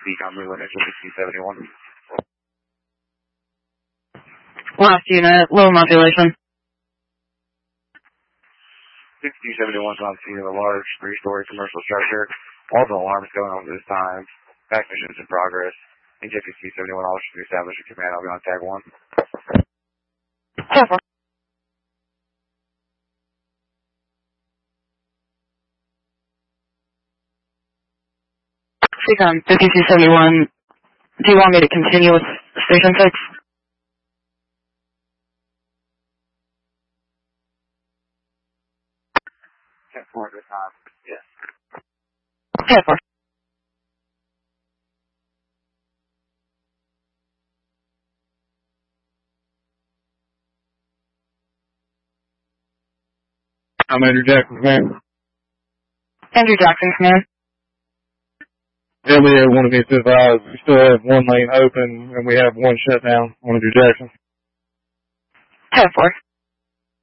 Decom movement into 6071. Last unit, low modulation. 6071's on scene of a large 3-story commercial structure. All the alarms going on at this time. Back missions in progress. NJ 6071 officers to establish a command. I'll be on tag 1. Careful. Decom 5271, do you want me to continue with Station 6? Tag 4 at this time. Yes. Tag 4. I'm Andrew Jackson, command. Andrew Jackson, command. Elliot wanted me to advise we still have one lane open and we have one shut down on Andrew Jackson. Tag 4.